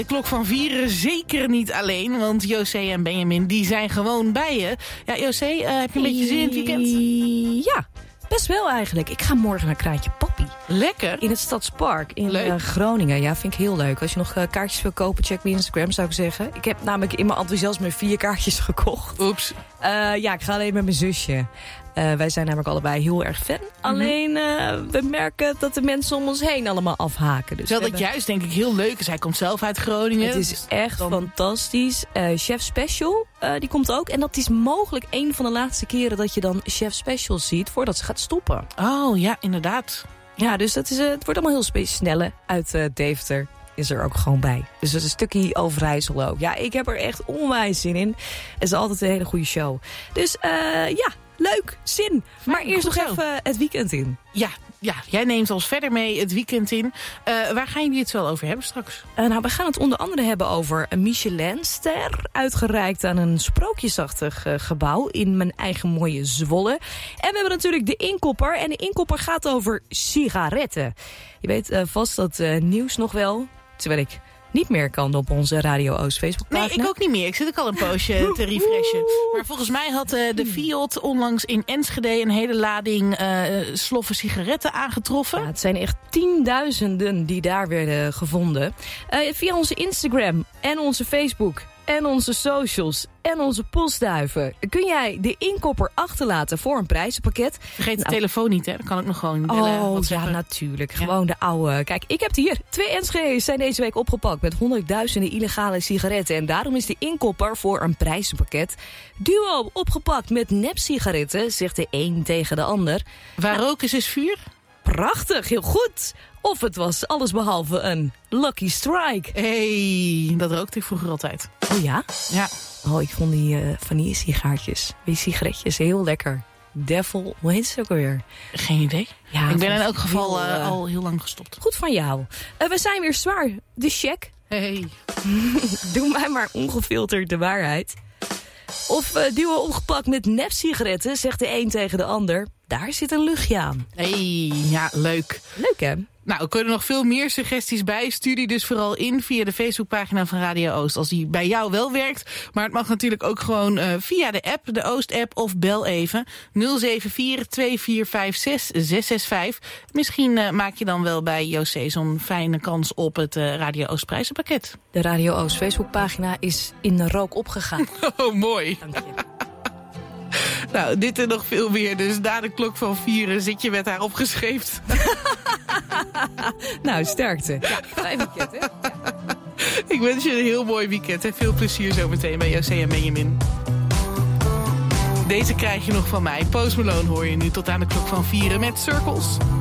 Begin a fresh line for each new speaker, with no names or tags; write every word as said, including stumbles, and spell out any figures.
De klok van vieren zeker niet alleen, want José en Benjamin die zijn gewoon bij je. Ja, José, uh, heb je een beetje zin in het weekend?
Ja, best wel eigenlijk. Ik ga morgen naar Kraantje Papi.
Lekker.
In het Stadspark in uh, Groningen. Ja, vind ik heel leuk. Als je nog uh, kaartjes wil kopen, check mijn Instagram, zou ik zeggen. Ik heb namelijk in mijn enthousiasme vier kaartjes gekocht.
Oeps.
Uh, ja, ik ga alleen met mijn zusje. Uh, wij zijn namelijk allebei heel erg fan. Mm-hmm. Alleen, uh, we merken dat de mensen om ons heen allemaal afhaken. Dus
terwijl dat hebben... juist, denk ik, heel leuk is. Hij komt zelf uit Groningen.
Het is dus echt dan... fantastisch. Uh, Chef Special, uh, die komt ook. En dat is mogelijk een van de laatste keren dat je dan Chef Special ziet voordat ze gaat stoppen.
Oh, ja, inderdaad.
Ja, dus dat is, uh, het wordt allemaal heel speciaal. Snelle uit uh, Deventer is er ook gewoon bij. Dus dat is een stukje Overijssel ook. Ja, ik heb er echt onwijs zin in. Het is altijd een hele goede show. Dus uh, ja, leuk, zin. Maar eerst nog even het weekend in.
Ja, ja, jij neemt ons verder mee het weekend in. Uh, waar gaan jullie het wel over hebben straks?
Uh, nou, we gaan het onder andere hebben over een Michelinster. Uitgereikt aan een sprookjesachtig uh, gebouw in mijn eigen mooie Zwolle. En we hebben natuurlijk de inkopper. En de inkopper gaat over sigaretten. Je weet uh, vast dat uh, nieuws nog wel. Terwijl ik niet meer kan op onze Radio Oost Facebookpagina.
Nee, ik ook niet meer. Ik zit ook al een poosje te refreshen. Maar volgens mij had uh, de Fiat onlangs in Enschede een hele lading uh, sloffen sigaretten aangetroffen.
Ja, het zijn echt tienduizenden die daar werden gevonden. Uh, via onze Instagram en onze Facebook en onze socials en onze postduiven kun jij de inkopper achterlaten voor een prijzenpakket.
Vergeet de
nou,
telefoon niet, hè? Dan kan ik nog gewoon bellen.
Oh, ja, natuurlijk. Ja. Gewoon de oude. Kijk, ik heb het hier. Twee Enschede's zijn deze week opgepakt met honderdduizenden illegale sigaretten. En daarom is de inkopper voor een prijzenpakket. Duo opgepakt met nepsigaretten, zegt de een tegen de ander.
Waar
nou,
rook is, is vuur?
Prachtig, heel goed. Of het was allesbehalve een lucky strike.
Hé, hey, dat rookte ik vroeger altijd.
Oh ja?
Ja.
Oh, ik vond die uh, vanille-sigaartjes, die sigaretjes heel lekker. Devil, hoe heet ze ook alweer?
Geen idee. Ja, ik ben in elk geval heel, uh, al heel lang gestopt.
Goed van jou. Uh, we zijn weer zwaar. De check.
Hey.
Doe mij maar ongefilterd de waarheid. Of uh, duwen opgepakt met nepsigaretten, zegt de een tegen de ander. Daar zit een luchtje aan.
Hey, ja, leuk.
Leuk, hè?
Nou, er kunnen nog veel meer suggesties bij. Stuur die dus vooral in via de Facebookpagina van Radio Oost. Als die bij jou wel werkt. Maar het mag natuurlijk ook gewoon uh, via de app, de Oost-app. Of bel even nul zeven vier twee vier vijf zes zes zes vijf. Misschien uh, maak je dan wel bij José zo'n fijne kans op het uh, Radio Oost prijzenpakket.
De Radio Oost Facebookpagina is in de rook opgegaan.
Oh, mooi.
Dank je.
Nou, dit en nog veel meer. Dus na de klok van vieren zit je met haar opgescheept.
Nou, sterkte. Ja, fijn weekend, hè? Ja.
Ik wens je een heel mooi weekend. En veel plezier zometeen bij José en Benjamin. Deze krijg je nog van mij. Post Malone hoor je nu tot aan de klok van vieren met Circles.